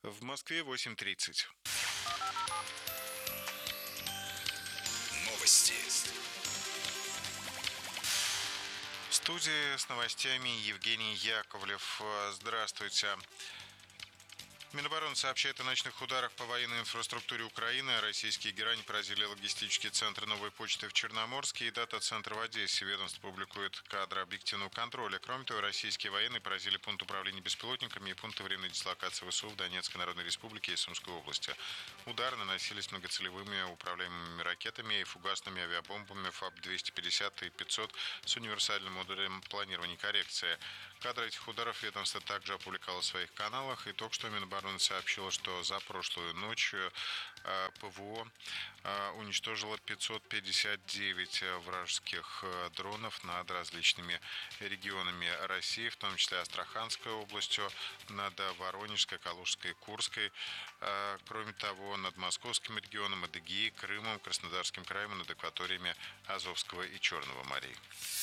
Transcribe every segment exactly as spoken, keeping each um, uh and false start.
В Москве восемь тридцать. Новости. В студии с новостями Евгений Яковлев. Здравствуйте. Минобороны сообщает о ночных ударах по военной инфраструктуре Украины. Российские герани поразили логистический центр Новой почты в Черноморске и дата-центр в Одессе. Ведомство публикует кадры объективного контроля. Кроме того, российские военные поразили пункт управления беспилотниками и пункты временной дислокации ВСУ в Донецкой Народной Республике и Сумской области. Удары наносились многоцелевыми управляемыми ракетами и фугасными авиабомбами ФАБ двести пятьдесят и пятьсот с универсальным модулем планирования и коррекции. Кадры этих ударов ведомство также опубликовало в своих каналах. И только что Минобороны сообщила, что за прошлую ночь ПВО уничтожило пятьсот пятьдесят девять вражеских дронов над различными регионами России, в том числе Астраханской областью, над Воронежской, Калужской, Курской. Кроме того, над Московским регионом, Адыгеей, Крымом, Краснодарским краем и над акваториями Азовского и Черного морей.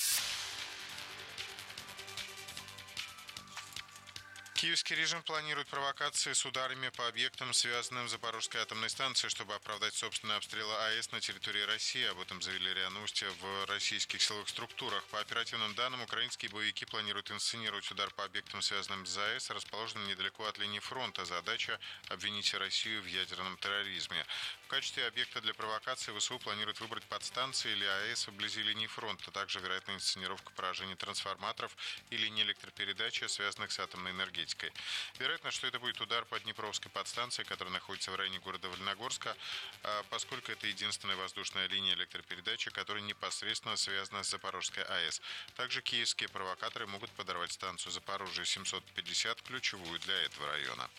Киевский режим планирует провокации с ударами по объектам, связанным с Запорожской атомной станцией, чтобы оправдать собственные обстрелы АЭС на территории России. Об этом заявили РИА Новости в российских силовых структурах. По оперативным данным, украинские боевики планируют инсценировать удар по объектам, связанным с АЭС, расположенным недалеко от линии фронта. Задача – обвинить Россию в ядерном терроризме. В качестве объекта для провокации ВСУ планируют выбрать подстанции или АЭС вблизи линии фронта. Также, вероятно, инсценировка поражения трансформаторов и линий электропередачи, связанных с атомной энергетикой. Вероятно, что это будет удар по Днепровской подстанции, которая находится в районе города Вольногорска, поскольку это единственная воздушная линия электропередачи, которая непосредственно связана с Запорожской АЭС. Также киевские провокаторы могут подорвать станцию Запорожье семьсот пятьдесят, ключевую для этого района.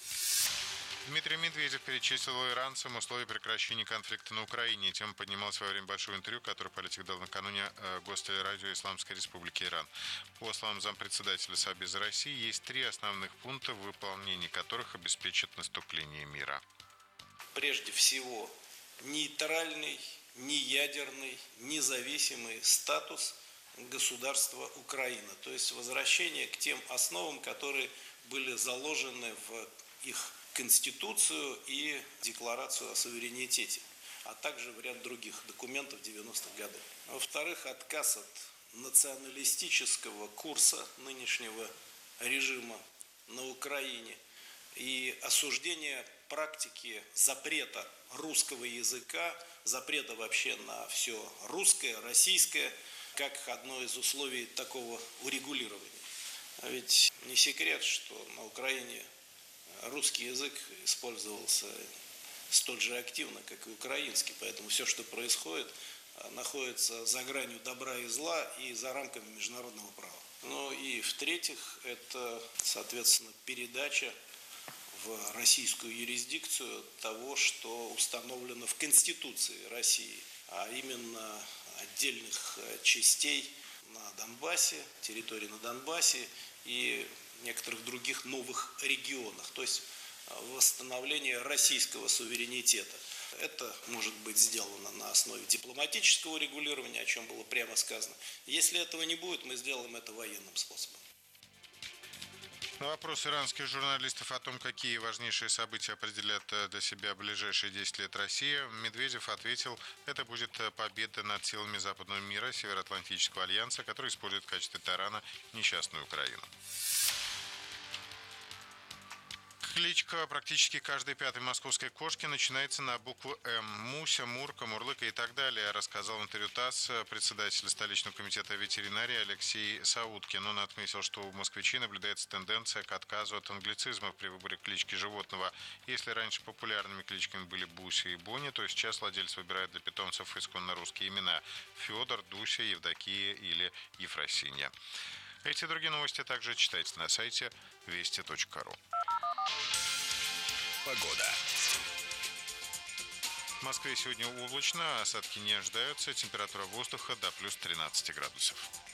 Дмитрий Медведев перечислил иранцам условия прекращения конфликта на Украине. Тема поднималась во время большого интервью, которое политик дал накануне Гостелерадио Исламской Республики Иран. По словам зампредседателя Совбеза России, есть три основных пункта, в выполнении которых обеспечат наступление мира. Прежде всего, нейтральный, неядерный, независимый статус государства Украина. То есть возвращение к тем основам, которые были заложены в их Конституцию и Декларацию о суверенитете, а также в ряд других документов девяностых годов. Во-вторых, отказ от националистического курса нынешнего режима на Украине и осуждение практики запрета русского языка, запрета вообще на все русское, российское, как одно из условий такого урегулирования. А ведь не секрет, что на Украине русский язык использовался столь же активно, как и украинский, поэтому все, что происходит, находится за гранью добра и зла и за рамками международного права. Ну и в-третьих, это, соответственно, передача в российскую юрисдикцию того, что установлено в Конституции России, а именно отдельных частей на Донбассе, территории на Донбассе и некоторых других новых регионах, то есть восстановление российского суверенитета. Это может быть сделано на основе дипломатического регулирования, о чем было прямо сказано. Если этого не будет, мы сделаем это военным способом. На вопрос иранских журналистов о том, какие важнейшие события определят для себя ближайшие десять лет России, Медведев ответил, это будет победа над силами западного мира, Североатлантического альянса, который использует в качестве тарана несчастную Украину. Кличка практически каждой пятой московской кошки начинается на букву «М». Муся, Мурка, Мурлыка и так далее, рассказал в интервью ТАСС председатель столичного комитета ветеринарии Алексей Сауткин. Он отметил, что у москвичей наблюдается тенденция к отказу от англицизмов при выборе клички животного. Если раньше популярными кличками были Буся и Боня, то сейчас владельцы выбирают для питомцев исконно русские имена Федор, Дуся, Евдокия или Ефросинья. Эти и другие новости также читайте на сайте вести точка ру. Погода. В Москве сегодня облачно, осадки не ожидаются, температура воздуха до плюс тринадцати градусов.